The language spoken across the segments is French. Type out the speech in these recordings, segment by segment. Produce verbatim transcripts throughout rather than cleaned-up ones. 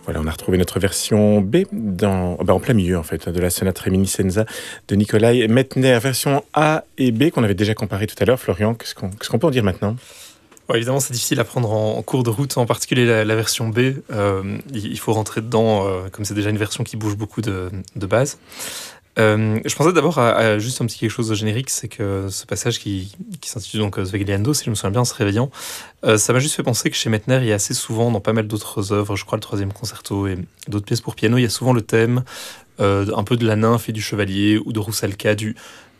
Voilà, on a retrouvé notre version B dans, ben en plein milieu en fait, de la sonate Reminiscenza de Nikolai Medtner, version A et B qu'on avait déjà comparé tout à l'heure. Florian, qu'est-ce qu'on, qu'est-ce qu'on peut en dire maintenant ? Ouais, évidemment, c'est difficile à prendre en, en cours de route, en particulier la, la version B. Euh, il, il faut rentrer dedans, euh, comme c'est déjà une version qui bouge beaucoup de, de base. Euh, je pensais d'abord à, à juste un petit quelque chose de générique, c'est que ce passage qui, qui s'intitule donc Svegliando, si je me souviens bien, en se réveillant, euh, ça m'a juste fait penser que chez Medtner, il y a assez souvent, dans pas mal d'autres œuvres, je crois le troisième concerto et d'autres pièces pour piano, il y a souvent le thème euh, un peu de la nymphe et du chevalier, ou de Rusalka, du,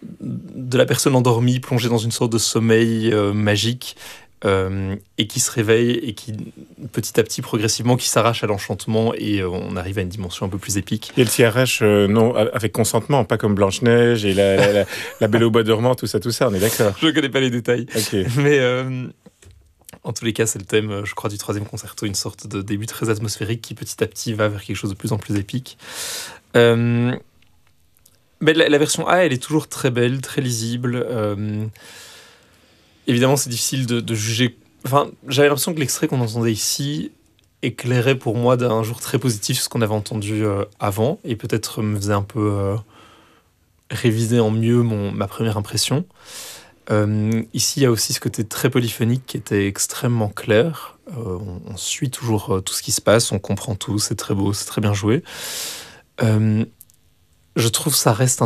de la personne endormie, plongée dans une sorte de sommeil euh, magique, Euh, et qui se réveille et qui petit à petit progressivement qui s'arrache à l'enchantement et euh, on arrive à une dimension un peu plus épique. Et elle s'y arrache euh, non avec consentement, pas comme Blanche-Neige et la, la, la, la Belle au bois dormant, tout ça, tout ça, on est d'accord. Je ne connais pas les détails, okay. mais euh, en tous les cas c'est le thème, je crois, du troisième concerto, une sorte de début très atmosphérique qui petit à petit va vers quelque chose de plus en plus épique. Euh, mais la, la version A, elle est toujours très belle, très lisible. Euh, Évidemment, c'est difficile de, de juger. Enfin, j'avais l'impression que l'extrait qu'on entendait ici éclairait pour moi d'un jour très positif ce qu'on avait entendu euh, avant et peut-être me faisait un peu euh, réviser en mieux mon, ma première impression. Euh, ici, il y a aussi ce côté très polyphonique qui était extrêmement clair. Euh, on, on suit toujours euh, tout ce qui se passe, on comprend tout, c'est très beau, c'est très bien joué. Euh, je trouve que ça reste un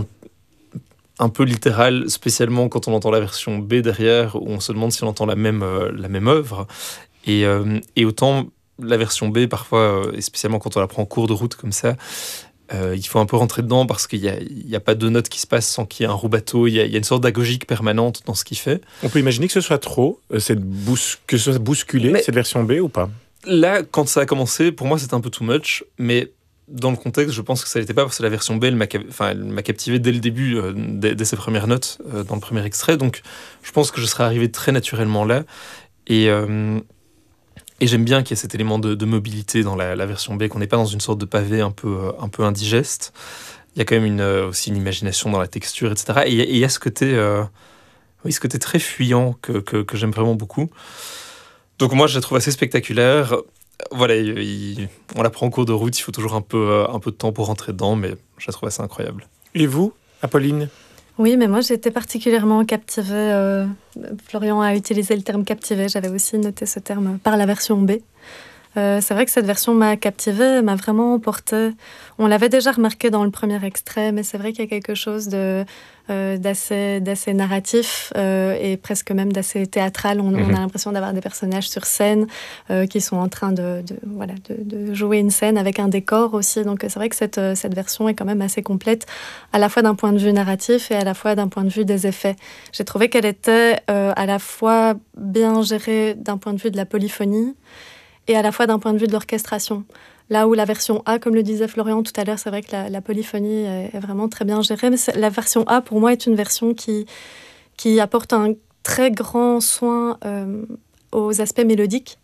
un peu littéral, spécialement quand on entend la version B derrière, où on se demande si on entend la même, euh, la même œuvre. Et, euh, et autant la version B, parfois, euh, et spécialement quand on la prend en cours de route comme ça, euh, il faut un peu rentrer dedans parce qu'il n'y a, il y a pas deux notes qui se passent sans qu'il y ait un rubato. Il y a, il y a une sorte d'agogique permanente dans ce qu'il fait. On peut imaginer que ce soit trop, euh, cette bous- que ce soit bousculé, mais cette version B ou pas ? Là, quand ça a commencé, pour moi, c'était un peu too much, mais dans le contexte, je pense que ça n'était pas parce que la version B, elle m'a, enfin, elle m'a captivé dès le début, euh, dès, dès ses premières notes, euh, dans le premier extrait. Donc, je pense que je serais arrivé très naturellement là. Et, euh, et j'aime bien qu'il y ait cet élément de, de mobilité dans la, la version B, qu'on n'est pas dans une sorte de pavé un peu, euh, un peu indigeste. Il y a quand même une, euh, aussi une imagination dans la texture, et cetera. Et il y a ce côté, euh, oui, ce côté très fuyant que, que, que j'aime vraiment beaucoup. Donc moi, je la trouve assez spectaculaire. Voilà, il, il, on la prend en cours de route, il faut toujours un peu, un peu de temps pour rentrer dedans, mais je la trouve assez incroyable. Et vous, Apolline ? Oui, mais moi j'ai été particulièrement captivée. Euh, Florian a utilisé le terme captivée, j'avais aussi noté ce terme par la version B. Euh, c'est vrai que cette version m'a captivée, m'a vraiment emportée. On l'avait déjà remarqué dans le premier extrait, mais c'est vrai qu'il y a quelque chose de, euh, d'assez, d'assez narratif euh, et presque même d'assez théâtral. On, mm-hmm. on a l'impression d'avoir des personnages sur scène euh, qui sont en train de, de, voilà, de, de jouer une scène avec un décor aussi. Donc c'est vrai que cette, cette version est quand même assez complète, à la fois d'un point de vue narratif et à la fois d'un point de vue des effets. J'ai trouvé qu'elle était euh, à la fois bien gérée d'un point de vue de la polyphonie, et à la fois d'un point de vue de l'orchestration. Là où la version A, comme le disait Florian tout à l'heure, c'est vrai que la, la polyphonie est, est vraiment très bien gérée, mais la version A, pour moi, est une version qui, qui apporte un très grand soin euh, aux aspects mélodiques,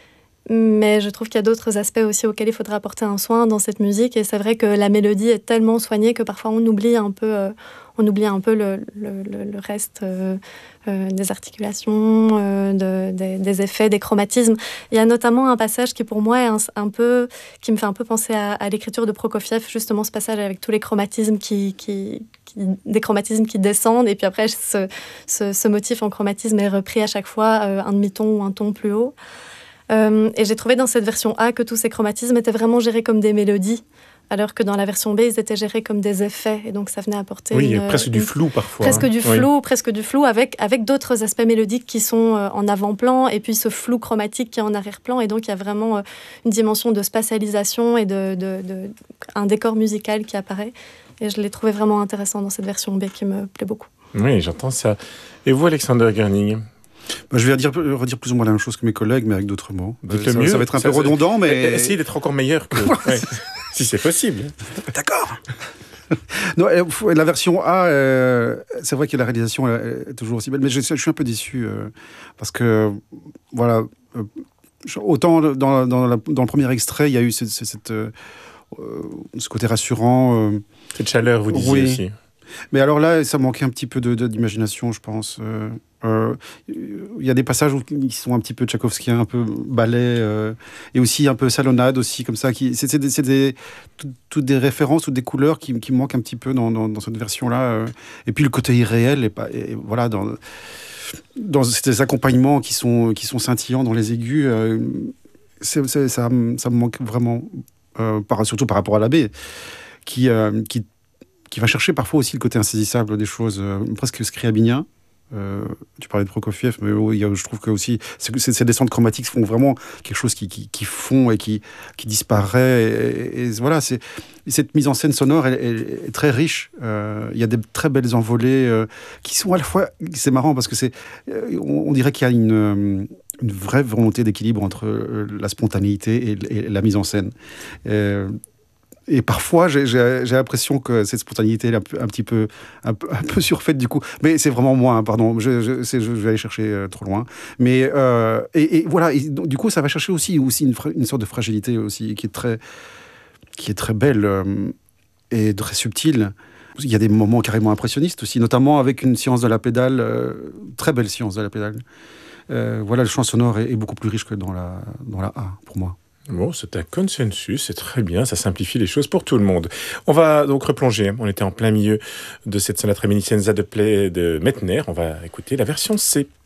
mais je trouve qu'il y a d'autres aspects aussi auxquels il faudra apporter un soin dans cette musique, et c'est vrai que la mélodie est tellement soignée que parfois on oublie un peu, euh, on oublie un peu le, le, le reste euh, euh, des articulations, euh, de, des, des effets, des chromatismes. Il y a notamment un passage qui pour moi est un, un peu, qui me fait un peu penser à, à l'écriture de Prokofiev, justement ce passage avec tous les chromatismes qui, qui, qui, des chromatismes qui descendent, et puis après ce, ce, ce motif en chromatisme est repris à chaque fois euh, un demi-ton ou un ton plus haut. Euh, et j'ai trouvé dans cette version A que tous ces chromatismes étaient vraiment gérés comme des mélodies, alors que dans la version B, ils étaient gérés comme des effets, et donc ça venait apporter... Oui, une, presque une, du flou parfois. Presque hein. du flou, oui. presque du flou, avec, avec d'autres aspects mélodiques qui sont euh, en avant-plan, et puis ce flou chromatique qui est en arrière-plan, et donc il y a vraiment euh, une dimension de spatialisation et de, de, de, un décor musical qui apparaît. Et je l'ai trouvé vraiment intéressant dans cette version B qui me plaît beaucoup. Oui, j'entends ça. Et vous, Alexander Gerning ? Bah, je vais redire, redire plus ou moins la même chose que mes collègues, mais avec d'autres mots. Euh, ça, ça va être un ça, peu redondant, mais... Essayez d'être encore meilleur que... ouais. Si c'est possible. D'accord. Non, la version A, euh, c'est vrai que la réalisation est toujours aussi belle, mais je, je suis un peu déçu, euh, parce que, voilà, euh, autant dans, dans, la, dans le premier extrait, il y a eu cette, cette, euh, ce côté rassurant. Euh, cette chaleur, vous disiez oui. aussi. Mais alors là, ça manquait un petit peu de, de, d'imagination, je pense. Euh, Euh, Il y a des passages où, qui sont un petit peu tchaïkovskiens, un peu ballet, euh, et aussi un peu salonnade aussi, comme ça. Qui, c'est, c'est, des, c'est des, tout- toutes des références ou des couleurs qui, qui manquent un petit peu dans, dans, dans cette version-là. euh. Et puis le côté irréel, et, pas, et voilà, dans, dans ces accompagnements qui sont, qui sont scintillants dans les aigus, euh, c'est, c'est, ça, ça me manque vraiment, euh, par, surtout par rapport à l'abbé, qui, euh, qui, qui va chercher parfois aussi le côté insaisissable des choses, euh, presque scriabinien. Euh, tu parlais de Prokofiev, mais oui, il y a- je trouve que aussi c'est que ces ces descentes chromatiques font vraiment quelque chose qui, qui, qui fond et qui, qui disparaît. Et, et voilà, c'est, cette mise en scène sonore elle, elle est très riche. Euh, Il y a des très belles envolées euh, qui sont à la fois. C'est marrant parce que c'est. euh, On, on dirait qu'il y a une. euh, une vraie volonté d'équilibre entre euh, la spontanéité et, et la mise en scène. Euh, et parfois, j'ai, j'ai, j'ai l'impression que cette spontanéité est un, peu- un petit peu, un, peu- un peu surfaite du coup. Mais c'est vraiment moi, hein, pardon. Je, je, c'est- je vais aller chercher euh, trop loin. Mais euh, et, et voilà. Et donc, du coup, ça va chercher aussi, aussi une, fra- une sorte de fragilité aussi qui est très, qui est très belle euh, et très subtile. Il y a des moments carrément impressionnistes aussi, notamment avec une science de la pédale, euh, très belle science de la pédale. Euh, voilà, le champ sonore est, est beaucoup plus riche que dans la, dans la A, pour moi. Bon, c'est un consensus, c'est très bien, ça simplifie les choses pour tout le monde. On va donc replonger, on était en plein milieu de cette sonate reminiscenza de, Play, de Mettner, on va écouter la version C.